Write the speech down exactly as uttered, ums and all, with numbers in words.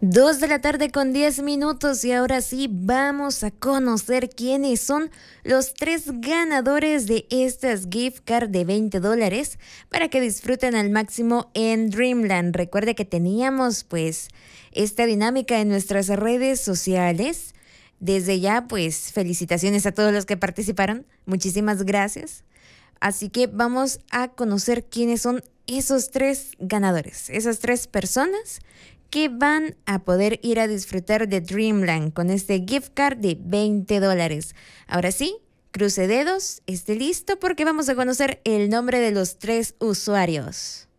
Dos de la tarde con diez minutos y ahora sí vamos a conocer quiénes son los tres ganadores de estas gift card de veinte dólares para que disfruten al máximo en Dreamland. Recuerde que teníamos pues esta dinámica en nuestras redes sociales. Desde ya pues felicitaciones a todos los que participaron. Muchísimas gracias. Así que vamos a conocer quiénes son esos tres ganadores, esas tres personas que van a poder ir a disfrutar de Dreamland con este gift card de veinte dólares. Ahora sí, cruce dedos, esté listo porque vamos a conocer el nombre de los tres usuarios.